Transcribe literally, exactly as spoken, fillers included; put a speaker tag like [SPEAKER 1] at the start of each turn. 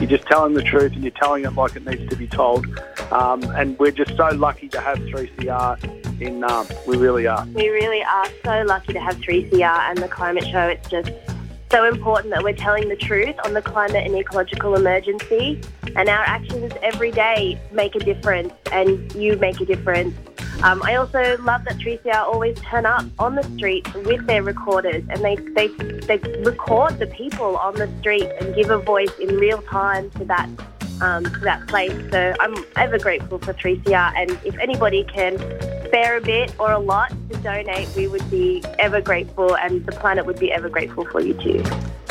[SPEAKER 1] You're just telling the truth and you're telling it like it needs to be told. Um, and we're just so lucky to have three C R in Naarm. We really are.
[SPEAKER 2] We really are so lucky to have three C R and the Climate Show. It's just so important that we're telling the truth on the climate and ecological emergency, and our actions every day make a difference, and you make a difference. Um, I also love that three C R always turn up on the street with their recorders, and they, they they record the people on the street and give a voice in real time to that um, to that place. So I'm ever grateful for three C R, and if anybody can spare a bit or a lot to donate, we would be ever grateful, and the planet would be ever grateful for you too.